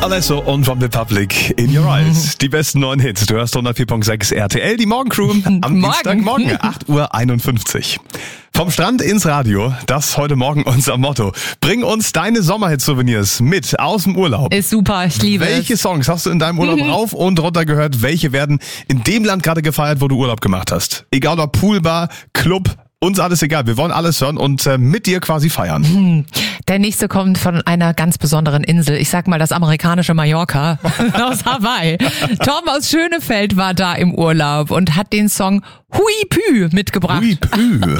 Alesso und One Republic, In Your Eyes. Die besten neuen Hits. Du hörst 104.6 RTL, die Morgencrew am Dienstagmorgen, 8:51 Uhr. Vom Strand ins Radio, das heute Morgen unser Motto. Bring uns deine Sommerhit-Souvenirs mit aus dem Urlaub. Ist super, ich liebe Welche Songs hast du in deinem Urlaub rauf und runter gehört? Welche werden in dem Land gerade gefeiert, wo du Urlaub gemacht hast? Egal ob Poolbar, Club, uns alles egal. Wir wollen alles hören und mit dir quasi feiern. Der nächste kommt von einer ganz besonderen Insel. Ich sag mal das amerikanische Mallorca aus Hawaii. Tom aus Schönefeld war da im Urlaub und hat den Song Hui Pü mitgebracht. Hui Pü.